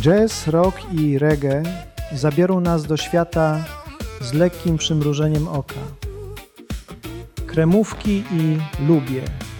Jazz, rock i reggae zabiorą nas do świata z lekkim przymrużeniem oka. Kremówki i lubię.